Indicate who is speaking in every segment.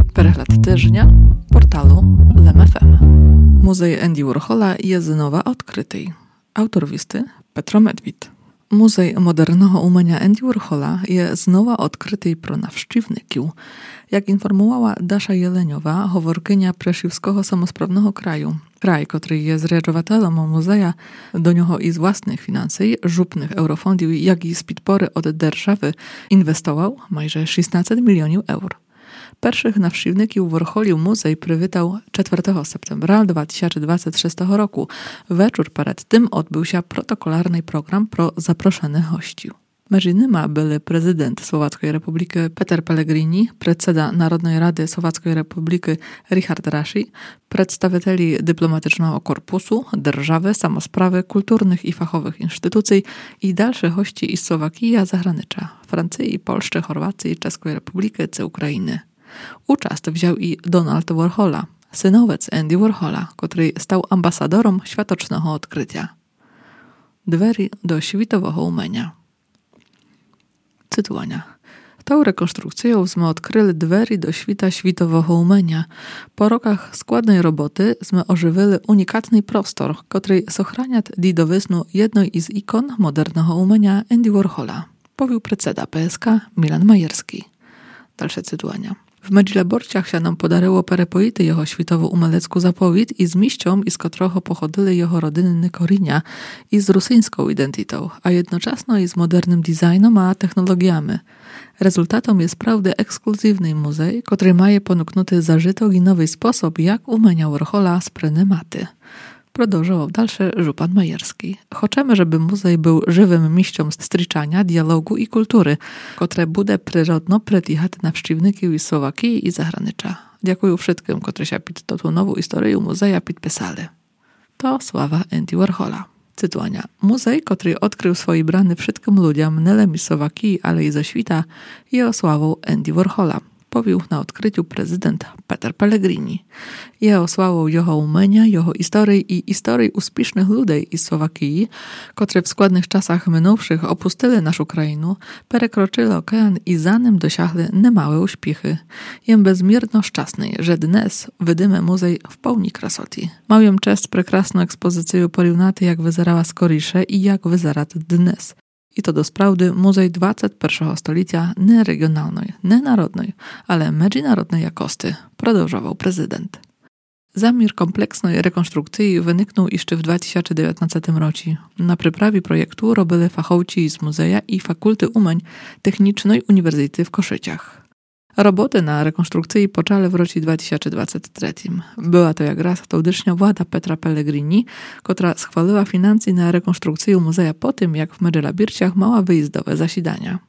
Speaker 1: Перегляд тижня порталу LMFM. Музей Енді Ворхола є знову відкритий. Автор вісти Петро Медвід. Музей модерного umenia Енді Ворхола є знову відкритий про навшчівників. Jak informowała Dasza Jeleniowa, говоркиня Pрешівського самосправного краю. Край, котрий є зряджувателем музея, до нього із власних фінансів, жупних еврофондів, як і з підпори від держави, інвестував майже 16 мільйонів євро. Перших навшивників Ворхолів музей привітав 4 septembra 2026 roku. Wieczór przed tym odbył się protokolarny program pro zaproszonych gości. Między innymi byli prezydent Słowackiej Republiki Peter Pellegrini, predseda Narodnej Rady Słowackiej Republiki Richard Raši, przedstawicieli dyplomatycznego korpusu, держаwy, samosprawy, kulturnych i fachowych instytucji i dalszych gości z Słowakii i zagranicza, Francji, Polski, Chorwacji, Czeskiej Republiki czy Ukrainy. Uczest wziął i Donald Warhola, synowiec Andy Warhola, który stał ambasadorem światocznego odkrycia. Dwery do światowego umenia. Cytowania. Tą rekonstrukcją sme odkryli dwery do świata światowego umenia. Po rokach składnej roboty sme ożywili unikatny prostor, który sochrania do wysnu jednej z ikon modernego umenia Andy Warhola. Powił predseda PSK Milan Majerski. Dalsze cytowania. W Medźleborciach się nam podaryło perepoity jeho światowo-umelecku zapowiedź i z miścią, i z kotrocho pochodzili jeho rodziny Korinia i z rosyjską identytą, a jednocześnie i z modernym designem a technologiami. Rezultatem jest prawdę ekskluzywny muzej, który ma ponuknuty zażytok i nowy sposób, jak umenia Warhola z prenematy. Продовжував далі Жупан Маєрський. Хочемо, щоб музей був живим місцем зустрічання, діалогу і культури, котре буде природно притягати навшчівників із Словакії і загранича. Дякую wszystkim, котрі się під ту нову історію музея підписали. To sława Andy Warhola. Cytowania. Muzej, który odkrył swoje brany wszystkim ludziom, nie tylko z Słowakii, ale i ze świata, jest sławą Andy Warhola. Powił na odkryciu prezydent Peter Pellegrini. Jego sławą jego umenia, jego historii i historii uspiesznych ludzi z Słowakii, które w składnych czasach minąwszych opustyli naszą krainę, perekroczyli okean i za nim dosiahli niemałe uśpiechy. Jem bezmierno szczęsny, że dnes widzimy muzej w pełni krasoty. Mam cześć prekrasną ekspozycję porównati, jak wyzerała skorisze i jak wyzera dnes. I to do sprawdy muzej XXI stulecia nie regionalnej, nie narodnej, ale międzynarodnej jakości, продовжував prezydent. Zamir kompleksnej rekonstrukcji wyniknął jeszcze w 2019 roku. Na przyprawie projektu robili fachowcy z muzeja i Fakulty Umeń Technicznej Uniwersytetu w Koszyciach. Roboty na rekonstrukcji poczęły w roku 2023. Była to jak raz wtedy władza Petra Pellegrini, która schwaliła finanse na rekonstrukcję muzeja po tym, jak w Medźlebirciach mała wyjazdowe zasiedania.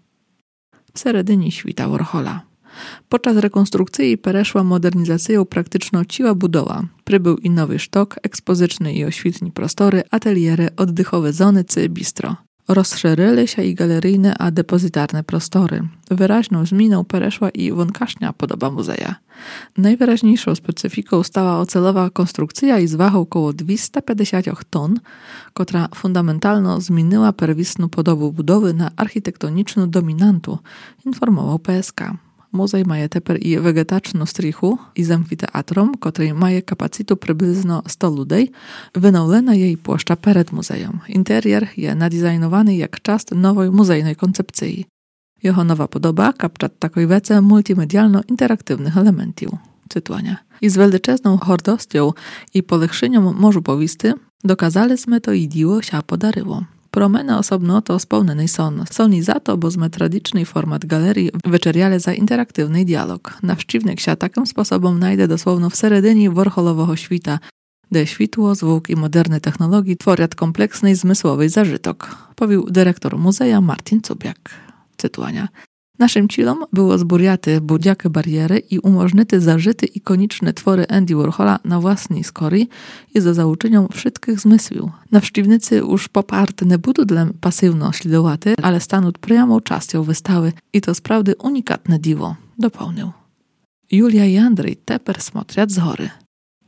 Speaker 1: W seredinie świta Warhola. Podczas rekonstrukcji przeszła modernizacją praktyczną ciła budowa. Przybył i nowy sztok, ekspozycyjny i oświetni prostory, ateliery, oddychowe zony czy bistro. Rozszerzyły się i galeryjne a depozytarne prostory. Wyraźną zmianą przeszła i wąkaśnia podoba muzeja. Najwyraźniejszą specyfiką stała ocelowa konstrukcja i z wagą około 250 ton, która fundamentalnie zmieniła pierwotną podobę budowy na architektoniczną dominantu, informował PSK. Muzej ma teper i wegetacną strychu i z amfiteatrom, który ma kapacitu przybliżno 100 ludzi, wynowlena jej płaszcza przed muzeum. Interier jest nadizajnowany jak czas nowej muzejnej koncepcji. Jeho nowa podoba kapcza takiej wece multimedialno-interaktywnych elementów. Cytowania. I z wielczezną hordością i polecheniem morzu powisty dokazaliśmy to i dzieło się podaryło. Promeny osobno to spełniony są. Są i za to, bo zme tradycyjny format galerii wyczeriali za interaktywny dialog. Nawszczywnik się takim sposobem znajdzie dosłownie w seredinie Warholowego świata, gdzie światło, zwuk i moderne technologie tworzą kompleksny zmysłowy zażytok, powił dyrektor muzeja Martin Cubiak. Cytowania. Naszym celem było zburiaty budziakie bariery i umożliwić zażyty ikoniczne twory Andy Warhola na własnej skori i za zauczenią wszystkich zmysłów. Nawszczywnicy już poparte nie będą dla pasywno śledowaty, ale staną prямą częścią wystawy i to sprawdy unikatne diwo, dopełnił. Julia i Andrzej teper smotriat z góry.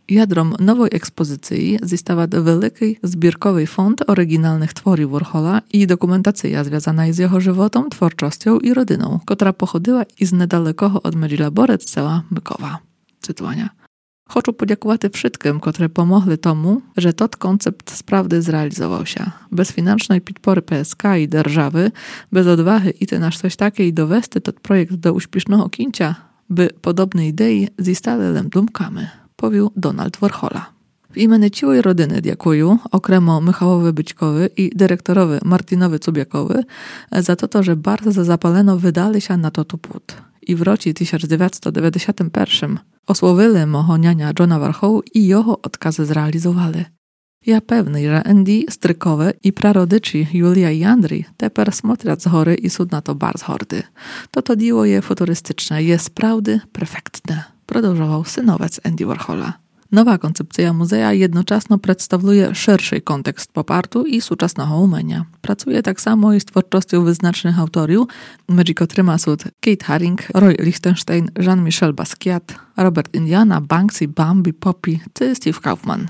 Speaker 1: Ядром нової експозиції зіставати великий збірковий фонд оригінальних творів Warhola i dokumentacja związana z jego żywotą, twórczością i rodyną, która pochodziła із недалекого od Меджляборець села Микова. Cytowania. Хочу подякувати wszystkim, które pomogli tomu, że tot koncept sprawdy zrealizował się. Bez financznej podpory PSK i держави, bez odwahy i ty nasz coś takiej dowести tot projekt do uśpiesznego kincia, by podobne idei zistali duмками, powił Donald Warhola. W imieniu całej rodziny dziękuję okremo Michałowi Byćkowi i dyrektorowi Martinowi Cubiakowi za to, że bardzo zapaleno wydali się na to płód. I w roku 1991 osłowili mohoniania Johna Warhola i jego odkazy zrealizowali. Ja pewny, że Andy Strykowe i prarodyci Julia i Andrzej teper smotrać z hory i sud na to bardzo hordy. To dzieło je futurystyczne, jest prawdy perfektne, продовжував synowiec Andy Warhola. Nowa koncepcja muzea jednocześnie przedstawia szerszy kontekst pop-artu i współczesnego umenia. Pracuje tak samo z twórczością wyznacznych autorów, między którymi są Kate Haring, Roy Lichtenstein, Jean-Michel Basquiat, Robert Indiana, Banksy, Bambi, Poppy czy Steve Kaufman.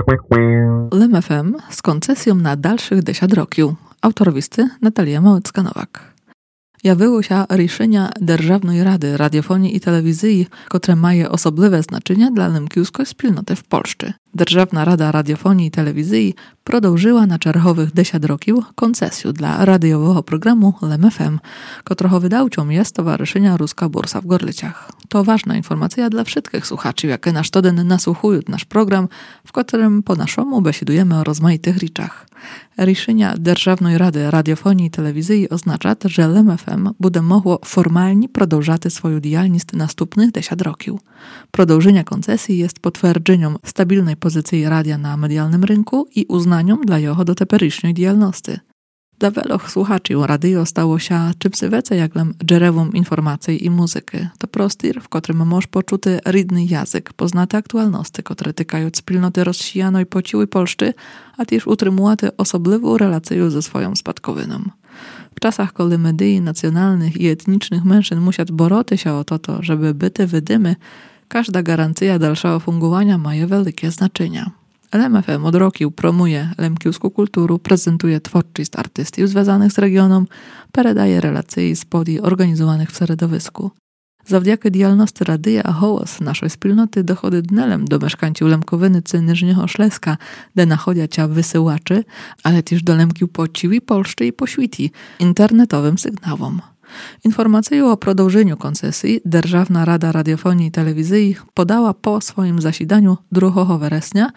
Speaker 1: LMFM z koncesją na dalszych 10 roków. Autorowisty Natalia Małecka-Nowak. Jawiło się решення Державної Rady Radiofonii i Telewizji, które mają osobliwe znaczenie dla lemkiewskiej wspólnoty w Polsce. Державна Rada Radiofonii i Telewizji продовжила na czerwowych 10 roków koncesję dla radiowego programu LMFM, którego wydawcą jest Stowarzyszenie Ruska Bursa w Gorlicach. To ważna informacja dla wszystkich słuchaczy, jakie na codziennie nasłuchują nasz program, w którym po naszemu besidujemy o rozmaitych rzeczach. Решення Державної Rady Radiofonii i Telewizji oznacza, że LMFM będzie mogło formalnie продовжати swoją działalność następnych 10 roków. Продовження koncesji jest potwierdzeniem stabilnej pozycji radia na medialnym rynku i uznaniem dla jego doteperycznej działalności. Dla wielu słuchaczy radio stało się czymś więcej jak dżerewą informacji i muzyki. To prostor, w którym możesz poczuć rydny język, poznać aktualności, które tykają wspólnoty rozsijanej po całej Polsce, a też utrzymać osobliwą relację ze swoją spadkowiną. W czasach, kiedy medii nacjonalnych i etnicznych mężczyzn muszą boroty się o to, żeby byty widymy, każda gwarancja dalszego fungowania ma wielkie znaczenie. LMFM od roku promuje lemkiewską kulturę, prezentuje twórczość artystów związanych z regionem, передає relacje z podii organizowanych w środowisku. Zawdzięki działalności radia a głos naszej wspólnoty dochodzi dnelem do mieszkańców Lemkowiny czy Niżnego Śląska, gdzie nachodzą się wysyłaczy, ale też do Lemkiów po całej Polsce i po świecie, internetowym sygnałom. Informację o продовжeniu koncesji Державна Rada Radiofonii i Telewizji podała po swoim zasiedaniu 2 września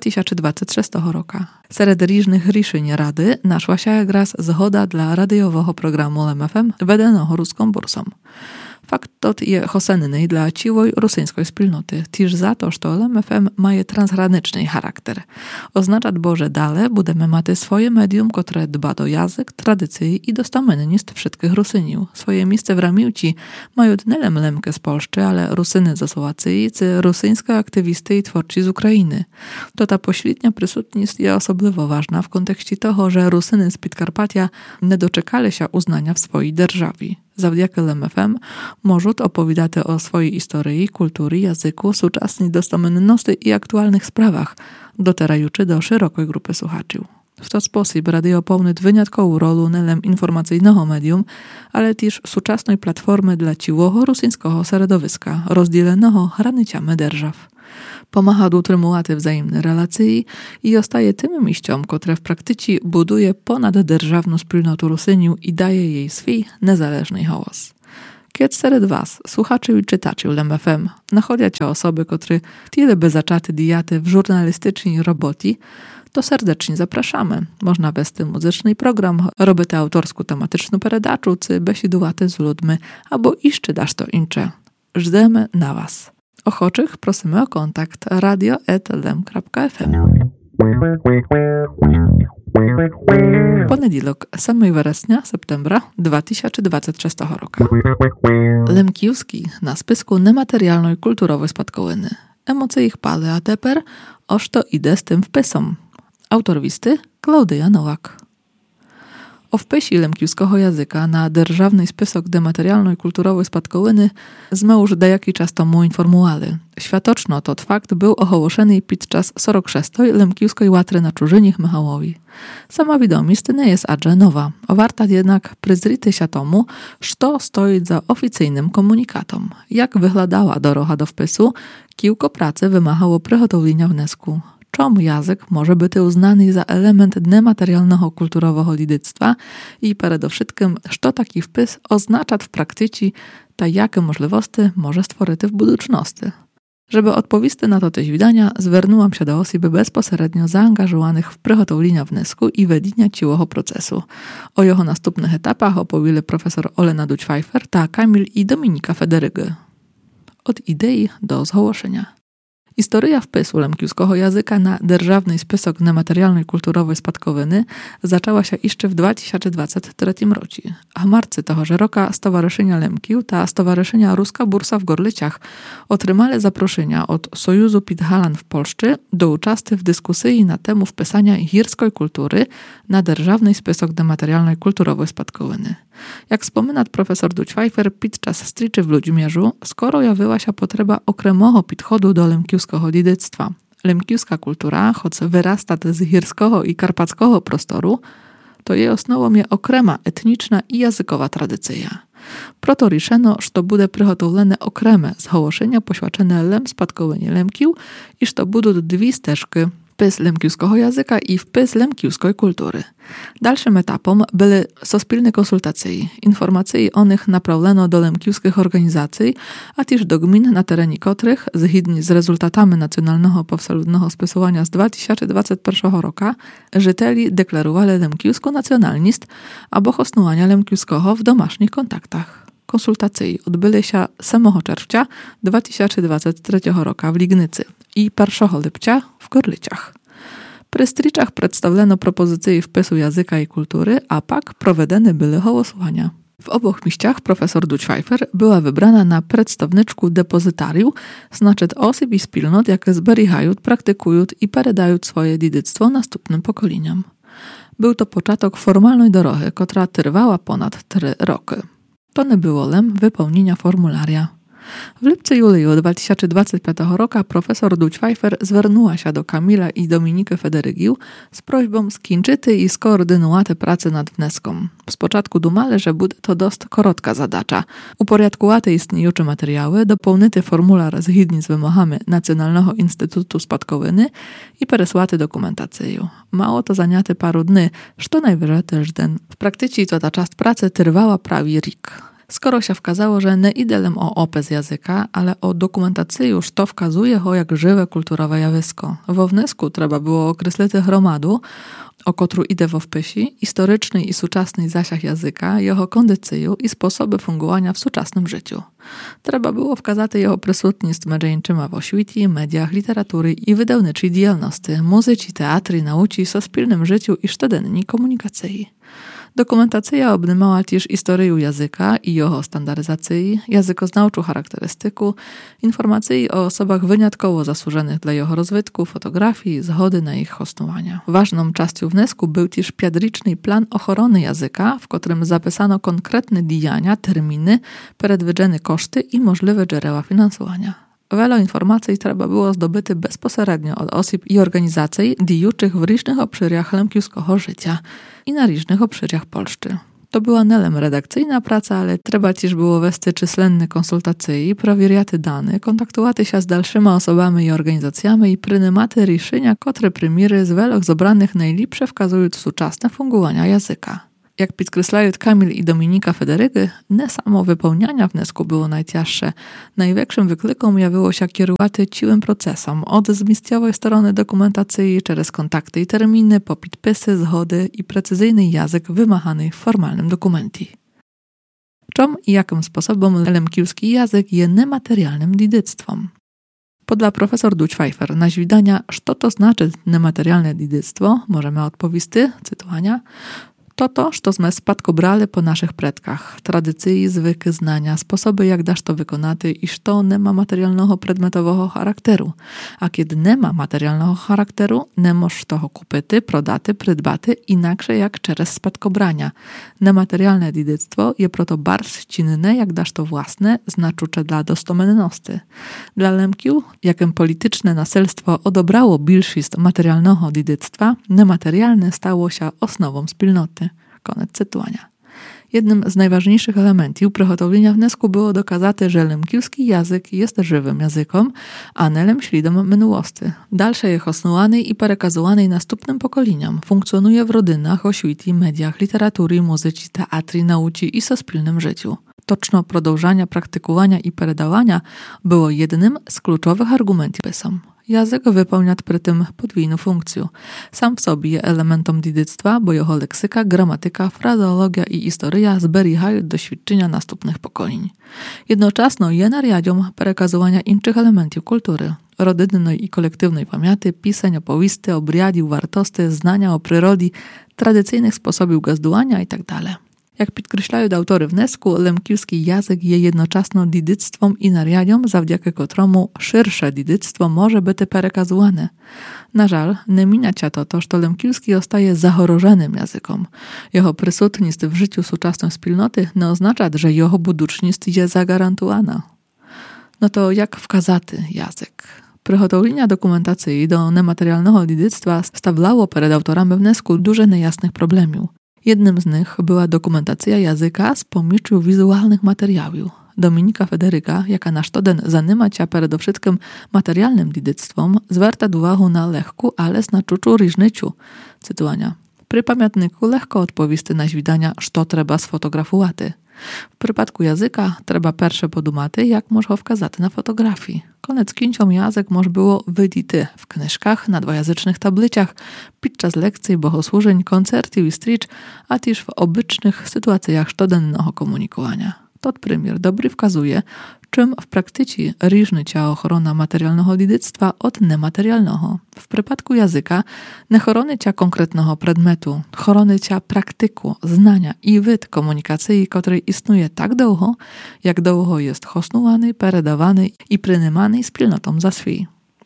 Speaker 1: 2026 roku. Wśród różnych решень Rady naszła się raz zgoda dla radiowego programu LMFM wedenego ruską bursą. Fakt tot je hosenny dla całej rosyjskiej wspólnoty, też za to, że LMFM ma transgraniczny charakter. Oznacza, że dalej będziemy mieć swoje medium, które dba o język, tradycje i dostamenność wszystkich Rusyniów. Swoje miejsce w ramiuci mają nie lemkę z Polski, ale Rusyny ze Słowacji, czy rosyjskie aktywisty i twórcy z Ukrainy. To ta pośrednia przysutność jest osobliwie ważna w kontekście tego, że Rusyny z Podkarpatia nie doczekali się uznania w swojej державі. Zawdzięki LMFM możą opowiadać o swojej historii, kultury, języku, współczesnej dostamenności i aktualnych sprawach, docierający do szerokiej grupy słuchaczy. W ten sposób radio pełni wyjątkową rolę nie informacyjnego medium, ale też współczesnej platformy dla całego rosyjskiego środowiska, rozdzielonego granicami держав. Pomaga utrzymywać wzajemne relacje i zostaje tym miejscem, które w praktyce buduje ponaddержавną wspólnotę Rusyniów i daje jej swój niezależny głos. Kiedy wśród was, słuchaczy i czytaczy LMFM, nachodzą się osoby, które chcieliby zacząć diaty w żurnalistycznej robocie, to serdecznie zapraszamy. Można wesprzeć muzyczny program, robić autorską tematyczną peredaczu, czy besidować z ludźmi, albo jeszcze dasz to incze. Żdemy na was. Ochoczych prosimy o kontakt radio@lem.fm. Poniedziałek 7 września septembra 2026 roku. Lemkiewski na spisku niematerialnej kulturowej spadkowiny. Emocje ich pale, a teper oż to idę z tym wpisom. Autor listy Klaudia Nowak. O wpisi lemkiwskiego języka na державний список дематеріальної культурової спадковини jsme już dejaki czas tomu informovali. Światoczno tot fakt był ogłoszony podczas 46. lemkiwskiej łatry na Czurzyních Michałowi. Sama wiadomość nie jest adże nowa. Warta jednak przyzryty się tomu, co stoi za oficyjnym komunikatom. Jak wyglądała doroga do wpisu, kilka pracy wymachało przygotowania wniosku. Czemu język może być uznany za element niematerialnego kulturowego dziedzictwa i przede wszystkim, co taki wpis oznacza w praktyce, ta jakie możliwości może stworzyć w budućności. Żeby odpowiedzieć na to też widania, zwernęłam się do osób bezpośrednio zaangażowanych w przygotowanie wniosku i wedienia całego procesu. O jego następnych etapach opowieli profesor Olena Duć-Pfeiffer, ta Kamil i Dominika Federygy. Od idei do zgłoszenia. Historia wpisu lemkiwskiego języka na державний список niematerialnej kulturowej spadkowiny zaczęła się jeszcze w 2023 roku. W marcu tego roku Stowarzyszenia Lemkiw ta Stowarzyszenia Ruska Bursa w Gorlicach otrzymali zaproszenia od Sojuzu Podhalan w Polsce do uczestnictwa w dyskusji na temat wpisania górskiej kultury na державний spисок niematerialnej kulturowej spadkowiny. Jak wspomina profesor Duć-Pfeiffer, podczas striczy w Ludzimierzu skoro jawiła się potrzeba okremowego podchodu do lemkiwskiego dziedzictwa. Lemkiwska kultura, choć wyrasta z górskiego i karpackiego prostoru, to jej osnową jest okrema etniczna i językowa tradycja. Proto решено, że będzie przygotowane okreme zgłoszenia poświęcone spadkowinie lemkiw i że będą dwie ścieżki: wpis lemkiwskiego języka i wpis lemkiwskiej kultury. Dalszym etapem były sospilne konsultacje. Informacje o nich naprawiono do lemkiwskich organizacji, a też do gmin, na terenie których, zgodnie z rezultatami Nacjonalnego Powszechnego Spisowania z 2021 roku, żyteli deklarowali lemkiwską nacjonalność albo hosnowania lemkiwskiego w domasznych kontaktach. Konsultacje odbyły się 7 czerwca 2023 roku w Lignycy i 1 lipca w Gorlicach. Przy striczach przedstawiono propozycje wpisu języka i kultury, a pak prowadzone były głosowania. W obu miejscach profesor Duć-Pfeiffer była wybrana na przedstawniczku depozytarium, znaczy osób i wspólnot, jakie zberigają, praktykują i peredają swoje dziedzictwo następnym pokoleniom. Był to początek formalnej drogi, która trwała ponad 3 roki. To nie było lem wypełnienia formularia. W lipcu-juliu 2025 roku profesor Duć-Pfeiffer zwernęła się do Kamila i Dominiki Federygił z prośbą skończyć i skoordynować pracę nad wnioskiem. Z początku dumali, że będzie to dość krótka zadacza. Uporядkować istniejące materiały, dopełnić formular zgodnie z wymogami Nacjonalnego Instytutu Spadkowiny i przesłać dokumentację. Mało to zajęte paru dni, co najwyżej tydzień. W praktyce to ta część pracy trwała prawie rok. Skoro się wkazało, że nie idzie o opis języka, ale o dokumentację, już to wskazuje ho jak żywe kulturowe jawisko. We wniosku trzeba było określić gromadu, o którą idzie w wpisie, historyczny i współczesny zasięg języka, jego kondycję i sposoby fungowania w współczesnym życiu. Trzeba było wskazać jego przysutność między w oświecie, mediach, literatury i wydawniczej działalności, muzyce, teatry, nauki, sospilnym życiu i codziennej komunikacji. Dokumentacja obejmowała też historię języka i jego standaryzacji, językoznawczą charakterystyku, informacji o osobach wyjątkowo zasłużonych dla jego rozwitku, fotografii i zgody na ich hostowania. Ważną częścią wniosku był też piadryczny plan ochrony języka, w którym zapisano konkretne działania, terminy, predwidziane koszty i możliwe źródła finansowania. Wiele informacji trzeba było zdobyć bezpośrednio od osób i organizacji działających w różnych obszarach lemkiwskiego życia i na różnych obszarach Polski. To była nie tylko redakcyjna praca, ale trzeba też było wести численні konsultacje, провіряти danych, kontaktować się z dalszymi osobami i organizacjami i przyjmować решения, które premiery z wielu zebranych najlepsze wskazują współczesne fungowania języka. Jak podkreślają Kamil i Dominika Federygy, nie samo wypełniania wniosku było najcięższe. Największym wyklikom jawiło się kierować całym procesem, od zmiejscowej strony dokumentacji, przez kontakty i terminy, po podpisy, zgody i precyzyjny język wymachany w formalnym dokumencie. Czym i jakim sposobem lemkiwski język jest niematerialnym dziedzictwem? Podla profesor Duć-Pfeiffer na widania, co to znaczy niematerialne dziedzictwo, możemy odpowiedzieć, cytowania, To, što sme spadkobrali po našich predkach, tradycії, zvyky, znania, sposoby, jak dasz to wykonати i što nema materialnego predmetovого charakteru. A kiedy nema materialnego charakteru, не можеш того купити, продати, придбати інакше, як через spadkobrania. Nematerialne dziedzictwo je proto bardzo cinne, jak dasz to własne, znaczące dla dostomenności. Dla Lemkiów, jakim polityczne naselstwo odobrało bільшість materialnego dziedzictwa, nematerialne stało się osnową wspólnoty. Koniec cytowania. Jednym z najważniejszych elementów przygotowania wniosku było dokazać, że lemkiewski język jest żywym językiem, a nie śladem minułości. Dalsze jest osnowany i przekazywany następnym pokoleniom. Funkcjonuje w rodzinach, oświacie, mediach, literaturze, muzyce, teatrze, nauce i sospólnym życiu. Toczno продовжania praktykowania i передавання było jednym z kluczowych argumentów pism. Język wypełnia przy tym podwójną funkcję. Sam w sobie jest elementem dziedzictwa, bo jego leksyka, gramatyka, frazeologia i historia zberigają doświadczenia następnych pokoleń. Jednocześnie jest narzędziem przekazywania innych elementów kultury, rodzinnej i kolektywnej pamięci, pisań, opowieści, obrядів, wartości, znania o przyrodzie, tradycyjnych sposobów gazdowania itd. Jak podkreślają autory wniosku, lemkiewski język jest jednocześnie dziedzictwem i narzędziem, zawdzięki któremu szersze dziedzictwo może być przekazywane. Na żal, nie minia się to, że lemkiewski zostaje zachorożonym językiem. Jego przysutność w życiu współczesnej wspólnoty nie oznacza, że jego buduczność jest zagwarantowana. No to jak wkazaty język? Przygotowanie dokumentacji do nematerialnego dziedzictwa stawiało przed autorami wniosku dużo niejasnych problemów. Jednym z nich była dokumentacja języka z pomocą wizualnych materiałów. Dominika Federyka, jaka na sztoden zajmuje się przede wszystkim materialnym dziedzictwem, zwraca uwagę na lekku, ale znaczącą różnicę. Cytowania. Przy pamiętniku lekko odpowiedzieć na zwidania, co trzeba sfotografować. W przypadku języka trzeba pierwsze podumać, jak można wskazać na fotografii. Koniec końców język można było widzieć w książkach, na dwojęzycznych tablicach, podczas lekcji, bogosłużeń, koncertów i stryć, a też w obycznych sytuacjach codziennego komunikowania. To premier dobry wskazuje, czym w praktyce różni się ochrona materialnego dziedzictwa od nematerialnego. W przypadku języka nie chroni się konkretnego przedmiotu, chroni się praktyku, znania i wid komunikacji, który istnieje tak długo, jak długo jest osnowany, przekazywany i przyjmowany wspólnotą za swój.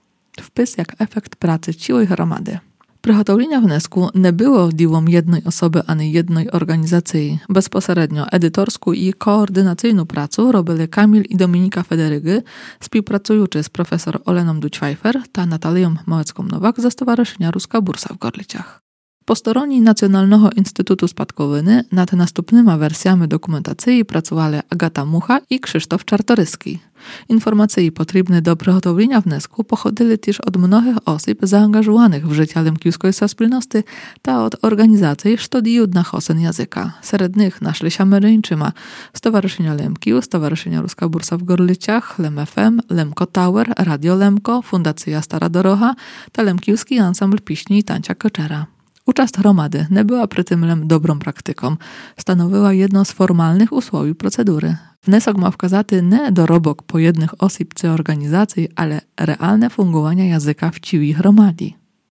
Speaker 1: Wpis jak efekt pracy całej gromady. Przygotowanie wniosku nie było dziełem jednej osoby ani jednej organizacji. Bezpośrednio edytorską i koordynacyjną pracę robili Kamil i Dominika Federygy, współpracujący z profesor Oleną Dućwajfer ta Natalią Małecką-Nowak ze Stowarzyszenia Ruska Bursa w Gorlicach. Po stronie Nacjonalnego Instytutu Spadkowiny nad następnymi wersjami dokumentacji pracowali Agata Mucha i Krzysztof Czartoryski. Informacje potrzebne do przygotowania wniosku pochodzili też od mnogich osób zaangażowanych w życie lemkiewskiej wspólnoty, ta od organizacji, które dzieją na hosen języka. Wśród nich naszli się Rynczyma, Stowarzyszenia Lemkiów, Stowarzyszenia Ruska Bursa w Gorlicach, Lem FM, Lemko Tower, Radio Lemko, Fundacja Stara Dorocha, ta lemkiewski ansambl piśni i tańca Koczera. Uczast gromady nie była przy tym dobrą praktyką. Stanowiła jedno z formalnych usłowiów procedury. Wniosek ma wskazać nie dorobok pojednych osób czy organizacji, ale realne fungowanie języka w całej gromadzie.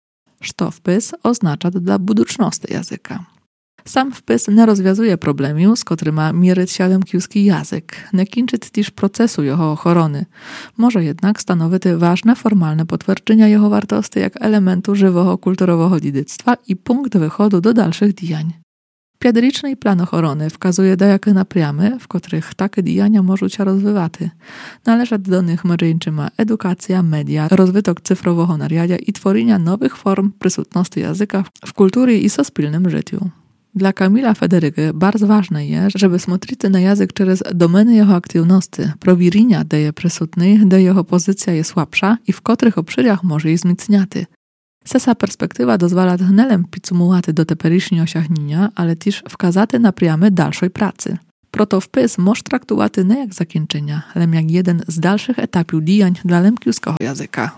Speaker 1: Co wpis oznacza dla buduczności języka. Sam wpis nie rozwiązuje problemu, z którym ma mierzyć się lemkiewski język. Nie kończy też procesu jego ochrony. Może jednak stanowić ważne formalne potwierdzenie jego wartości jak elementu żywego kulturowego dziedzictwa i punkt wychodu do dalszych działań. Piadryczny plan ochrony wskazuje dajakie napряmy, w których takie działania mogą się rozwijać. Należy do nich m.in. edukacja, media, rozwytok cyfrowego narzędzia i tworzenia nowych form przysutności języka w kulturze i sospólnym życiu. Dla Kamila Federygy bardzo ważne jest, żeby смотріти na język przez domeny jego aktywności, prowierzenia, gdzie jest przysutny, gdzie jego pozycja jest słabsza i w których obszarach może je wzmacniać. Sesa perspektywa dozwala nie tylko podsumować do teперішнього osiągnięcia, ale też wskazać napряmy dalszej pracy. Proto wpis może traktować nie jak zakończenia, ale jak jeden z dalszych etapów działań dla lemkiewskiego języka.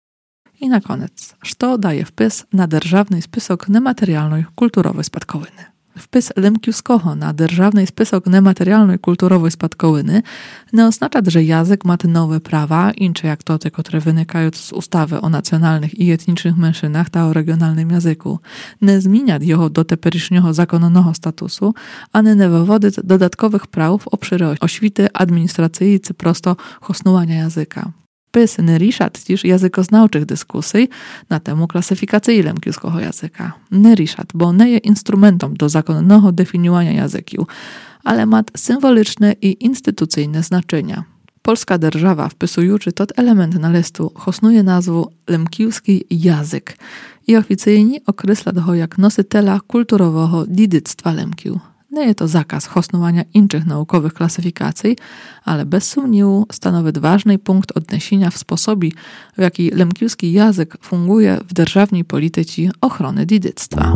Speaker 1: I na koniec, co daje wpis na державний список niematerialnej kulturowej spadkowiny? Wpis Lemkiuskoho na державний список нематеріальної культурової спадковини не означає, że język ma nowe prawa, incze jak te, które wynikają z ustawy o nacjonalnych i etnicznych menszynach ta o regionalnym języku. Nie zmienia jego do teперішнього законного statusu, ani nie wywodzi dodatkowych praw w obszarze oświty, administracji czy prosto hosnowania języka. Wpis nie risza też językoznawczych dyskusji na temu klasyfikacji lemkiuskiego języka. Nie risza, bo nie jest instrumentem do zakonnego definiowania języków, ale ma symboliczne i instytucyjne znaczenia. Polska держава, wpisujący ten element na listu, hosnuje nazwę lemkiuski język i oficjalnie określa go jak nosiciela kulturowego dziedzictwa lemkiu. Nie jest to zakaz hosnowania innych naukowych klasyfikacji, ale bez sumniwu stanowi ważny punkt odniesienia w sposobie, w jaki lemkiuski język funguje w державnej polityce ochrony dziedzictwa.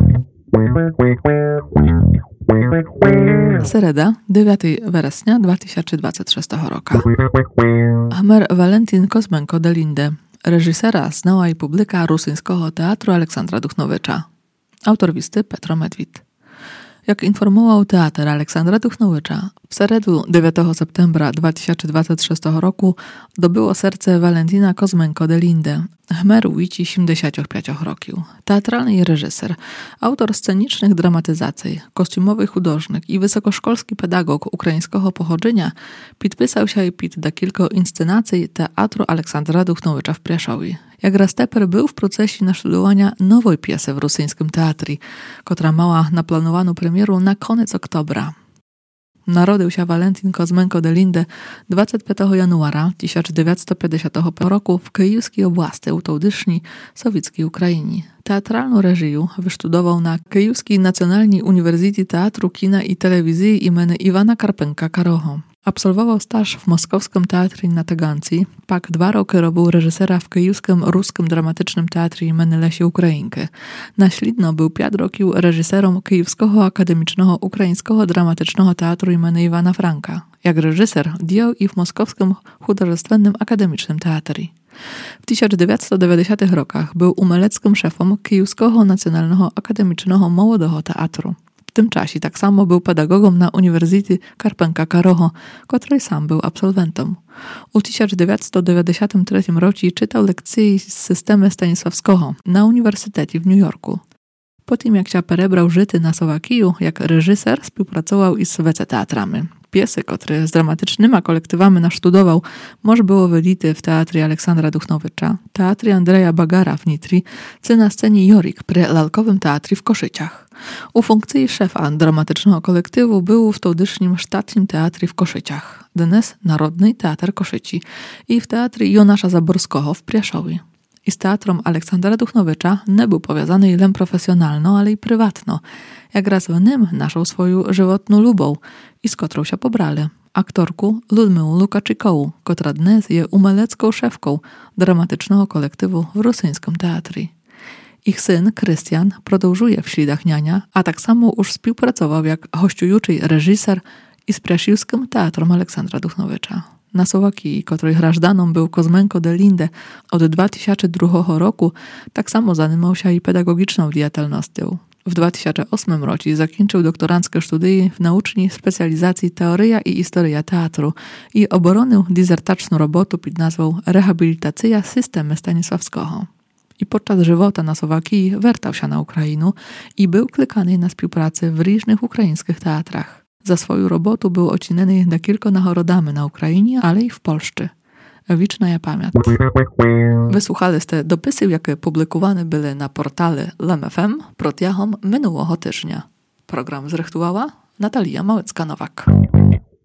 Speaker 1: Sereda, 9 września 2026 roku. Hmer Valentin Kozmenko-Delinde, reżysera znała i publika rosyjskiego teatru Aleksandra Duchnowicza. Autor listy Petro Medwid. Jak informował Teatr Aleksandra Duchnowicza, w środę 9 septembra 2026 roku dobyło serce Valentina Kozmenko-Delinde, Hmeru wici 75 roków. Teatralny reżyser, autor scenicznych dramatyzacji, kostiumowy hudожnik i wysokoszkolski pedagog ukraińskiego pochodzenia podpisał się pід do kilku inscenacji Teatru Aleksandra Duchnowicza w Prešowie. Jak raz teper był w procesie nasztudowania nowej piesy w rosyjskim teatrze, która miała naplanowaną premierę na koniec oktobra. Narodził się Valentin Kozmenko-Delinde 25 januara 1950 roku w Kijowskiej oblasti utołdyszni sowieckiej Ukrainie. Teatralną reżię wysztudował na Kijowskiej Nacjonalnej Uniwersytecie Teatru, Kina i Telewizji imienia Iwana Karpenka-Karoho. Absolwował staż w Moskowskim Teatrze na Tegancji, pak 2 roki robił reżysera w Kijowskim Ruskim Dramatycznym Teatrze imienia Lesi Ukrainki. Naślidno był 5 roków reżyserem Kijowskiego Akademicznego Ukraińskiego Dramatycznego Teatru imienia Iwana Franka. Jak reżyser działał i w Moskowskim Hudожественnym Akademicznym Teatrze. W 1990 rokach był umeleckim szefem Kijowskiego Nacjonalnego Akademicznego Młodego Teatru. W tym czasie tak samo był pedagogiem na Uniwersytecie Karpenka-Karoho, który sam był absolwentem. W 1993 roku czytał lekcje z systemu Stanisławskiego na Uniwersytecie w New Yorku. Po tym jak się perebrał żyty na Słowakiju, jak reżyser współpracował i z WC Teatrami. Piesy, które z dramatycznymi kolektywami nasztudował, może było wylity w Teatrze Aleksandra Duchnowicza, Teatrze Andrzeja Bagara w Nitri, czy na scenie Jorik przy Lalkowym Teatrze w Koszyciach. U funkcji szefa dramatycznego kolektywu był w tołdysznym Sztatnim Teatrze w Koszyciach, dnes Narodny Teatr Koszyci i w Teatrze Jonasza Zaborskiego w Prešowie. I z Teatrem Aleksandra Duchnowicza nie był powiązany ilem profesjonalno, ale i prywatno. Jak raz w nim naszł swoją żywotną lubą i z którą się pobrali. Aktorku Ludmiłę Lukaczykowu, która dnes jest umelecką szefką dramatycznego kolektywu w rosyjskim teatrze. Ich syn, Krystian, продовжuje w śladach niania, a tak samo już współpracował jak hościujący reżyser i z Prešovskim Teatrem Aleksandra Duchnowicza. Na Słowakii, której grażdaną był Kozmenko-Delinde od 2002 roku, tak samo zajmował się i pedagogiczną działalnością. W 2008 roku zakończył doktoranckie studia w naucznej specjalizacji Teoria i Historia Teatru i obronił dizertaczną robotę pod nazwą Rehabilitacja systemu Stanisławskiego. I podczas żywota na Słowakii wracał się na Ukrainę i był klikany na współpracę w różnych ukraińskich teatrach. Za swoją robotę był ocinany do kilku nagrodami na Ukrainie, ale i w Polsce. Wieczna ja pamięć. Wysłuchaliście dopisy, jakie publikowane były na portale LMFM протягом minionego tygodnia. Program zrechtowała Natalia Małecka-Nowak.